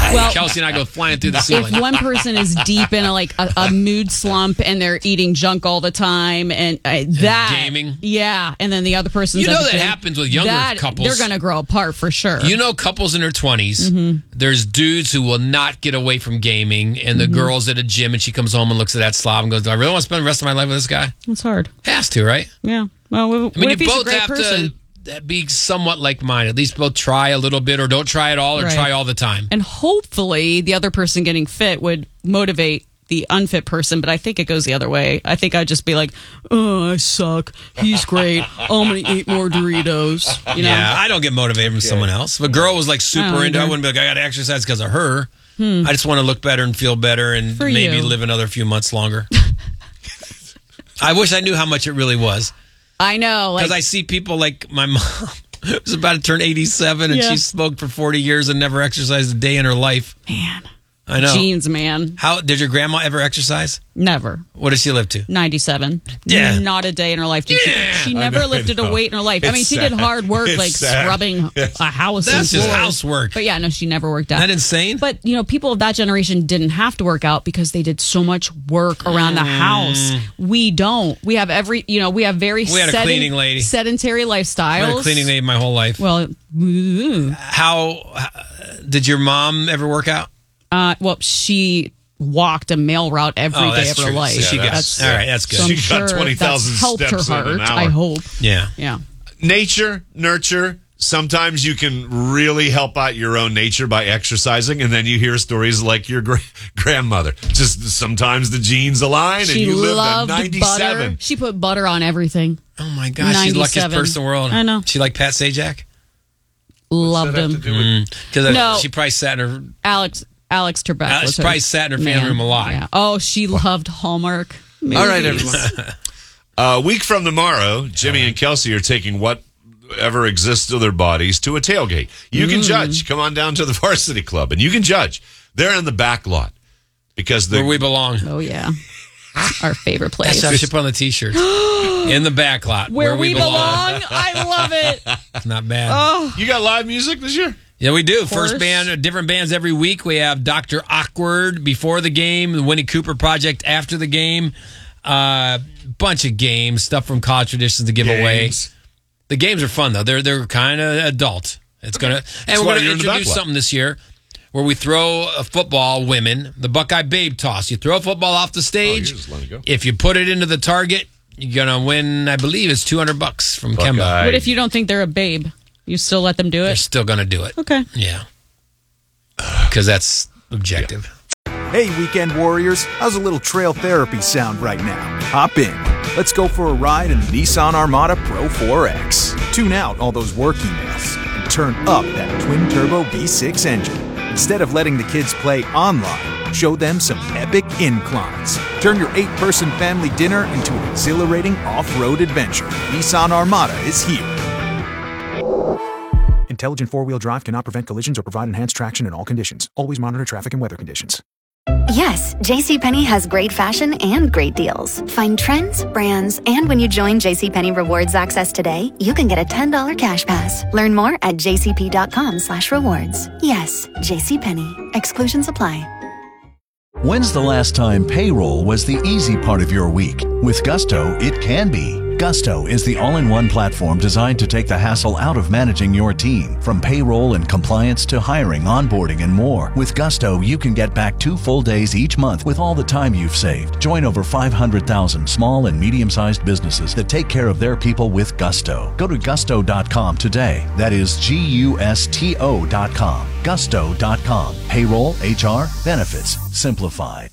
Well, Kelsey and I go flying through the ceiling. if one person is deep in a mood slump and they're eating junk all the time and that gaming, and then the other person's that happens with younger couples. They're going to grow apart for sure. Couples in their 20s. There's dudes who will not get away from gaming, and the girl's at a gym and she comes home and looks at that slob and goes, "Do I really want to spend the rest of my life with this guy?" It's hard. Has to, right? Yeah. Well, you both have to be somewhat like mine. At least both try a little bit, or don't try at all, or try all the time. And hopefully the other person getting fit would motivate the unfit person, but I think it goes the other way. I think I'd just be like, "Oh, I suck. He's great. I'm going to eat more Doritos." Yeah, I don't get motivated from someone else. If a girl was super into it, I wouldn't be like, "I got to exercise because of her." I just want to look better and feel better and maybe live another few months longer. I wish I knew how much it really was. I know. Because I see people like my mom was about to turn 87 and she smoked for 40 years and never exercised a day in her life. Man. I know. Genes, man. How did your grandma ever exercise? Never. What did she live to? 97. Yeah. Not a day in her life. She never lifted a weight in her life. She did hard work scrubbing a house. That's just housework. But no, she never worked out. Isn't that insane? But, people of that generation didn't have to work out because they did so much work around the house. We don't. We have a cleaning lady. Sedentary lifestyles. We had a cleaning lady my whole life. Well, how did your mom ever work out? She walked a mail route every day of her life. So all right, that's good. So she got 20,000 steps in an hour. I hope. Yeah. Nature, nurture. Sometimes you can really help out your own nature by exercising, and then you hear stories like your grandmother. Just sometimes the genes align, and you live to 97. Butter. She put butter on everything. Oh my gosh, she's the luckiest person in the world. I know. She like Pat Sajak? Loved him. Because she probably sat in her... Alex Trebek. She probably sat in her family room a lot. Yeah. Oh, she loved Hallmark movies. All right, everyone. A week from tomorrow, Jimmy and Kelsey are taking whatever exists of their bodies to a tailgate. You can judge. Come on down to the Varsity Club, and you can judge. They're in the back lot. Where we belong. Oh, yeah. Our favorite place. That's how I should put on the T-shirt. In the back lot. Where we belong. I love it. It's not bad. Oh. You got live music this year? Yeah, we do. First band, different bands every week. We have Dr. Awkward before the game, the Winnie Cooper Project after the game, bunch of games, stuff from College Traditions to give away. The games are fun though. They're kind of adult. We're going to introduce something this year where we throw a football, women, the Buckeye Babe Toss. You throw a football off the stage. If you put it into the target, you're going to win, I believe it's $200 from Kemba. What if you don't think they're a babe? You still let them do it? They're still going to do it. Okay. Yeah. Because that's objective. Hey, weekend warriors. How's a little trail therapy sound right now? Hop in. Let's go for a ride in the Nissan Armada Pro 4X. Tune out all those work emails and turn up that twin-turbo V6 engine. Instead of letting the kids play online, show them some epic inclines. Turn your 8-person family dinner into an exhilarating off-road adventure. Nissan Armada is here. Intelligent four-wheel drive cannot prevent collisions or provide enhanced traction in all conditions. Always monitor traffic and weather conditions. Yes, JCPenney has great fashion and great deals. Find trends, brands, and when you join JCPenney Rewards Access today, you can get a $10 cash pass. Learn more at jcp.com/rewards. Yes, JCPenney. Exclusions apply. When's the last time payroll was the easy part of your week? With Gusto, it can be. Gusto is the all-in-one platform designed to take the hassle out of managing your team. From payroll and compliance to hiring, onboarding, and more. With Gusto, you can get back 2 full days each month with all the time you've saved. Join over 500,000 small and medium-sized businesses that take care of their people with Gusto. Go to gusto.com today. That is GUSTO.com. Gusto.com. Payroll, HR, benefits, simplified.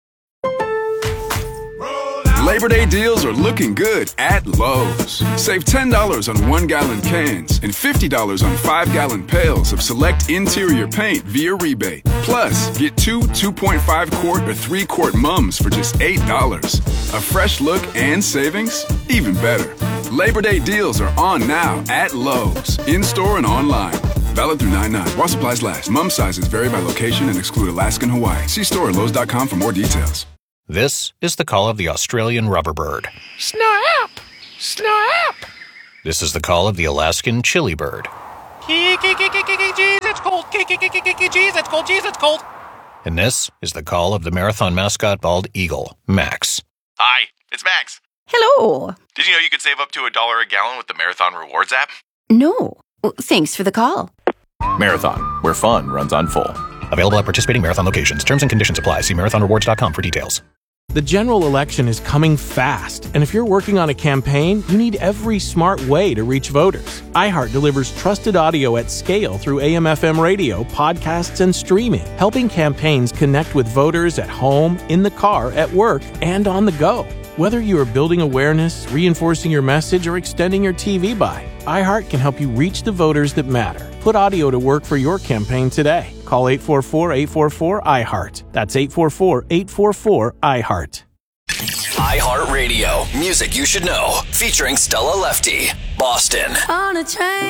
Labor Day deals are looking good at Lowe's. Save $10 on 1-gallon cans and $50 on 5-gallon pails of select interior paint via rebate. Plus, get 2 2.5-quart or 3-quart mums for just $8. A fresh look and savings? Even better. Labor Day deals are on now at Lowe's, in-store and online. Valid through 9/9. While supplies last. Mum sizes vary by location and exclude Alaska and Hawaii. See store at Lowe's.com for more details. This is the call of the Australian rubberbird. Snap! Snap! This is the call of the Alaskan chili bird. Jeez, it's cold. Jeez, it's cold. Jeez, it's cold. And this is the call of the marathon mascot bald eagle, Max. Hi, it's Max. Hello. Did you know you could save up to $1 a gallon with the Marathon Rewards app? No. Well, thanks for the call. Marathon, where fun runs on full. Available at participating Marathon locations. Terms and conditions apply. See marathonrewards.com for details. The general election is coming fast, and if you're working on a campaign, you need every smart way to reach voters. iHeart delivers trusted audio at scale through AM/FM radio, podcasts, and streaming, helping campaigns connect with voters at home, in the car, at work, and on the go. Whether you are building awareness, reinforcing your message, or extending your TV buy, iHeart can help you reach the voters that matter. Put audio to work for your campaign today. Call 844-844-iHeart. That's 844-844-iHeart. iHeartRadio. Music you should know. Featuring Stella Lefty. Boston. On a train.